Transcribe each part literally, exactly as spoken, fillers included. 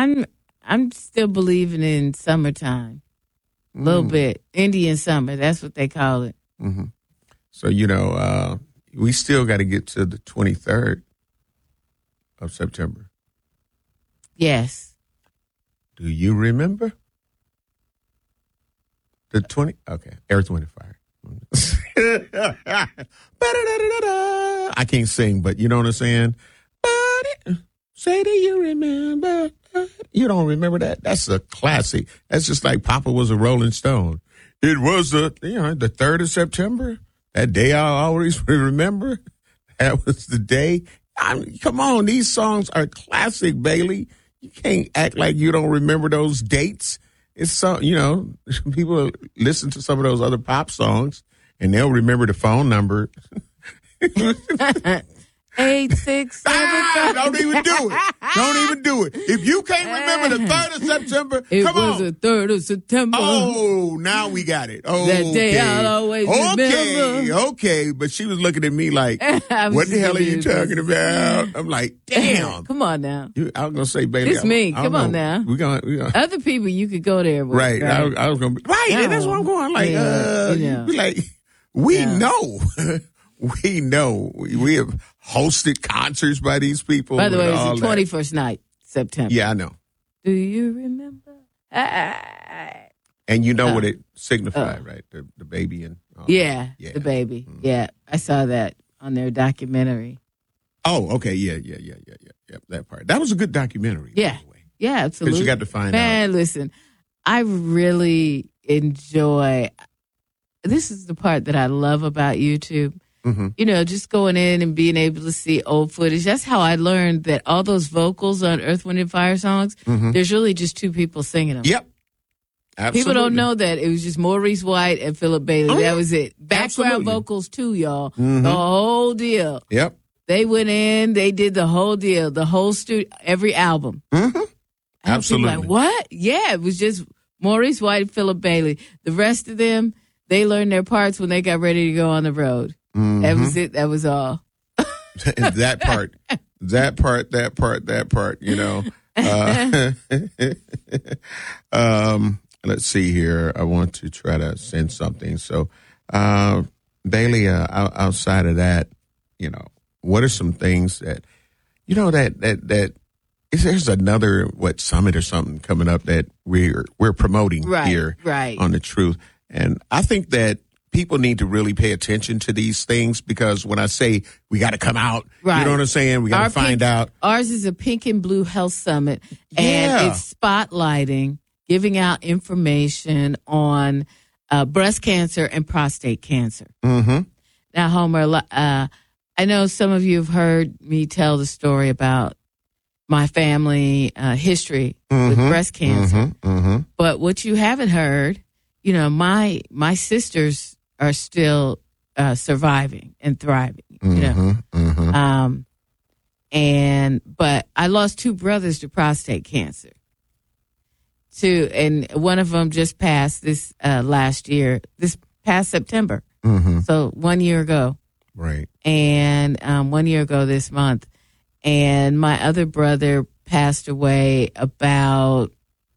I'm I'm still believing in summertime. A little Mm. bit. Indian summer. That's what they call it. Mm-hmm. So, you know, uh, we still got to get to the twenty-third of September. Yes. Do you remember? The twenty? Okay. Earth, Wind, and Fire. I can't sing, but you know what I'm saying? Say, do you remember? You don't remember that? That's a classic. That's just like Papa was a Rolling Stone. It was the, you know, the third of September. That day I'll always remember. That was the day. I mean, come on, these songs are classic, Bailey. You can't act like you don't remember those dates. It's so, you know, people listen to some of those other pop songs and they'll remember the phone number. Eight, six, seven, ah, five. don't even do it. Don't even do it. If you can't remember the third of September, it come was on. the third of September. Oh, now we got it. Oh, that day okay. I'll always okay, remember. Okay, but she was looking at me like, what the hell are you talking about? I'm like, damn. Come on now. You, I was going to say, Bailey. It's me. I, I Come on know. now. We're gonna, we gonna, Other people you could go there with. right. Right. I, I was going to be, right. No. And that's what I'm going like, Yeah, uh, you know. be like, we Yeah. know. We know. We, we have hosted concerts by these people. By the way, and all it's the that. twenty-first night, September. Yeah, I know. Do you remember? Ah. And you know Uh, what it signified, uh, right? The, the baby and all Yeah, that. Yeah, the baby. Mhm. Yeah, I saw that on their documentary. Oh, okay. Yeah, yeah, yeah, yeah, yeah. Yep, that part. That was a good documentary. Yeah. By the way. Yeah, absolutely. Because you got to find Man, out. listen, I really enjoy. This is the part that I love about YouTube. Mm-hmm. You know, just going in and being able to see old footage. That's how I learned that all those vocals on Earth, Wind, and Fire songs, Mm-hmm. there's really just two people singing them. Yep. Absolutely. People don't know that. It was just Maurice White and Philip Bailey. Oh, that yeah. was it. Background Absolutely. vocals too, y'all. Mhm. The whole deal. Yep. They went in, they did the whole deal, the whole studio, every album. Mm-hmm. And Absolutely. people like, what? Yeah, it was just Maurice White and Philip Bailey. The rest of them, they learned their parts when they got ready to go on the road. Mm-hmm. That was it. That was all. that part, that part, that part, that part, you know. Uh, um, let's see here. I want to try to send something. So, uh, Bailey, uh, out- outside of that, you know, what are some things that, you know, that, that, that, is there's another, what, summit or something coming up that we're, we're promoting Right, here right. on The Truth. And I think that people need to really pay attention to these things because when I say we got to come out, Right. you know what I'm saying? We got Our to find pink- out. Ours is a Pink and Blue Health Summit, and Yeah. it's spotlighting, giving out information on uh, breast cancer and prostate cancer. Mm-hmm. Now, Homer, uh, I know some of you have heard me tell the story about my family uh, history with Mhm. breast cancer, Mm-hmm. Mm-hmm. but what you haven't heard, you know, my my sisters are still uh, surviving and thriving. You know. Mm-hmm. Mm-hmm. Um, and but I lost two brothers to prostate cancer. Two, and one of them just passed this uh, last year, this past September. Mm-hmm. So one year ago, Right. and um, one year ago this month. And my other brother passed away about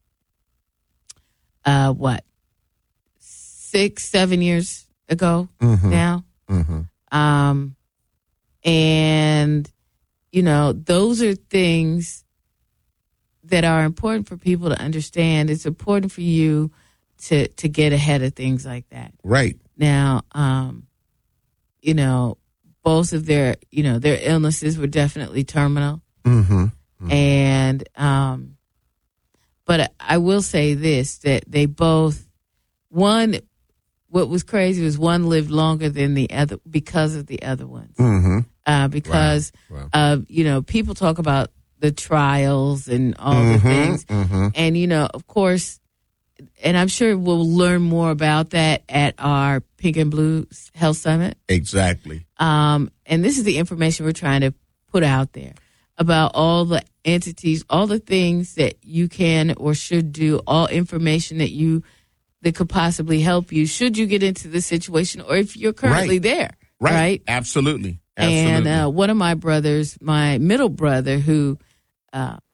uh, what six, seven years ago Mm-hmm. now. Mm-hmm. Um, and, you know, those are things that are important for people to understand. It's important for you to, to get ahead of things like that. Right. Now, um, you know, both of their, you know, their illnesses were definitely terminal. Mm-hmm. Mm-hmm. And, um, but I will say this, that they both, one, what was crazy was one lived longer than the other because of the other ones. Mm-hmm. Uh, because, Wow. Wow. uh, you know, people talk about the trials and all the Mhm, things. mhm. And, you know, of course, and I'm sure we'll learn more about that at our Pink and Blue Health Summit. Exactly. Um, and this is the information we're trying to put out there about all the entities, all the things that you can or should do, all information that you that could possibly help you should you get into this situation or if you're currently Right. there. Right. Right. Absolutely. Absolutely. And uh, one of my brothers, my middle brother, who uh,